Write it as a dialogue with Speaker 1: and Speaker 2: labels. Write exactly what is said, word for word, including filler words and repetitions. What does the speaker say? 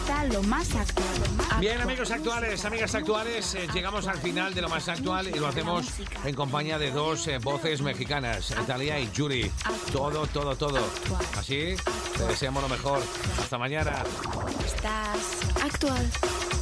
Speaker 1: está lo más actual.
Speaker 2: Bien, amigos actuales, amigas actuales, eh, llegamos al final de lo más actual y lo hacemos en compañía de dos eh, voces mexicanas, Thalía y Yuri. Todo, todo, todo. Así, te deseamos lo mejor. Hasta mañana.
Speaker 1: Estás actual.